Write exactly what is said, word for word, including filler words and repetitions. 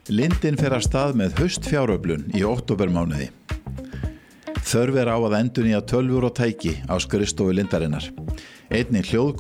Lindin fer af stað með haustfjáröflun í októbermánuði. Þörf er á að endurnýja tölvur og tæki á skrifstofu Lindarinnar. Einnig